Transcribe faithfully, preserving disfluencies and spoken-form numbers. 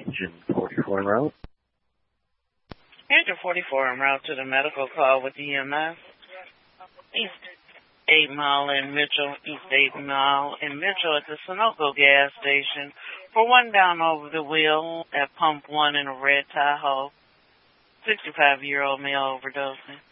Engine forty-four en route. Engine forty-four en route to the medical call with E M S. East eight Mile in Mitchell, East eight Mile in Mitchell at the Sunoco gas station for one down over the wheel at pump one in a red Tahoe. sixty-five-year-old male overdosing.